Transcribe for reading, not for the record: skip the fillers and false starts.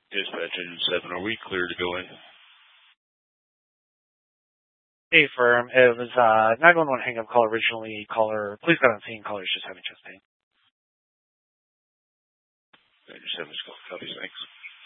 Dispatch Engine 7, are we clear to go in? Hey, firm. It was 911 hang-up call originally. Caller, please got on scene. Caller's just having chest pain. Engine 7's call. Copy, thanks.